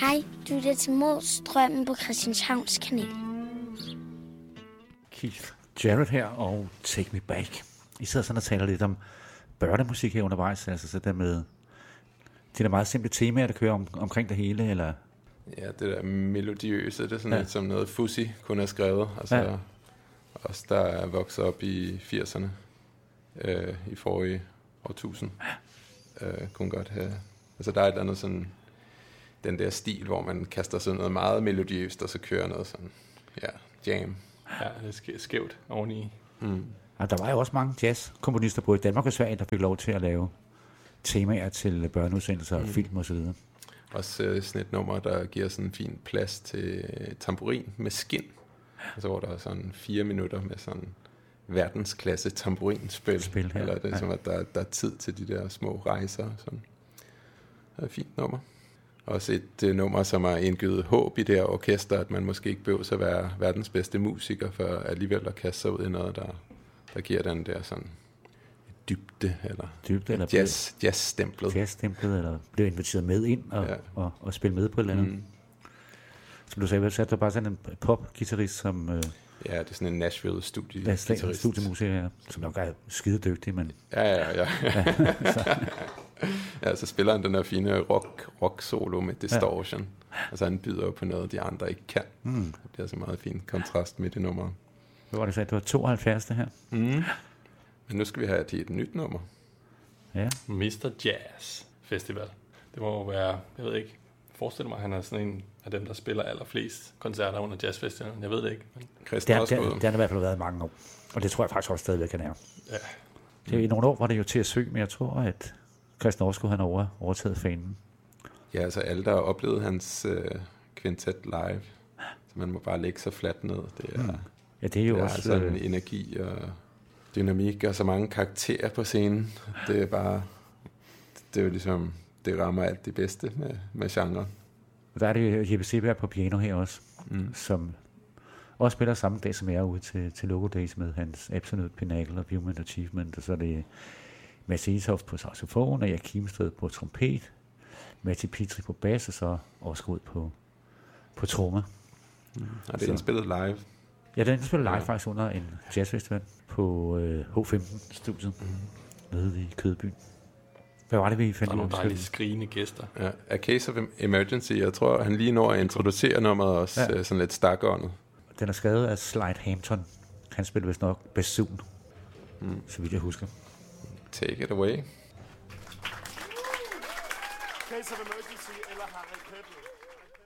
Hej, du er til Modstrømmen på Christianshavns Kanal. Keith Jarrett her og Take Me Back. I sidder sådan og taler lidt om børnemusik her undervejs, altså så der med de der meget simple temaer, der kører omkring det hele, eller? Ja, det der melodiøse, det er sådan lidt som noget Fuzzy kunne have skrevet. Altså os, der er vokset op i 80'erne, i forrige årtusind, kunne godt have... Altså der er et eller andet sådan, den der stil, hvor man kaster sådan noget meget melodiøst, og så kører noget sådan, jam. Ja, det er skævt oveni. Ja, der var jo også mange jazzkomponister både i Danmark og Sverige, der fik lov til at lave temaer til børneudsendelser, film og så videre. Også sådan et nummer, der giver sådan en fin plads til tamburin med skin. Og så var der sådan 4 minutter med sådan verdensklasse tamburinspil. Eller det er som, at der er tid til de der små rejser. Sådan. Det er et fint nummer. Også et nummer, som har indgivet håb i det her orkester, at man måske ikke behøver at være verdens bedste musiker, for alligevel at kaste sig ud i noget, der giver den der sådan dybde eller jazzstemplet. Jazzstemplet, eller blev inviteret med ind og spille med på et eller andet. Som du sagde, så er der bare sådan en pop-guitarist, som... Ja, det er sådan en Nashville studiemusiker, som nok er skide dygtig, men... Ja. Ja, så spiller han den her fine rock-solo med distortion. Altså han byder på noget, de andre ikke kan. Det bliver så meget fin kontrast midt i nummeret. Hvad var det så? Det var 72 det her? Men nu skal vi have et nyt nummer. Ja. Mr. Jazz Festival. Det må jo være, jeg ved ikke, forestil mig, at han er sådan en af dem, der spiller allerflest koncerter under jazzfestivalen. Jeg ved det ikke. Men... Det har i hvert fald været mange år. Og det tror jeg faktisk også stadigvæk kan være. Ja. Det i nogle år var det jo til at søge, men jeg tror, at Christian Overskud, han overtaget fanen. Ja, altså alle, der har oplevet hans kvintet live, så man må bare lægge sig fladt ned. Det er jo også... Altså en energi og dynamik og så mange karakterer på scenen. Det er bare... Det er jo ligesom... Det rammer alt det bedste med genren. Der er det Jeppe Seberg på piano her også, som også spiller samme dag, som jeg er ude til Logo Days med hans Absolute Pinnacle og Human Achievement, og så er det Mads Esoft på saxofon, og Erik Kimsted på trompet, Matti Petri på bas, og så Overskud på tromme. Og det er indspillet live? Ja, det er indspillet live faktisk under en jazzfestival på H15-studiet nede i Kødbyen. Hvad var det, vi fandt? Der er nogle dejlige skrigende gæster. Ja, A Case of Emergency. Jeg tror, han lige når at introducere nummeret også sådan lidt stakåndet. Den er skrevet af Slide Hampton. Han spiller vist nok bassoon, så vidt jeg husker. Take it away. Case of Emergency eller Harald Køppel.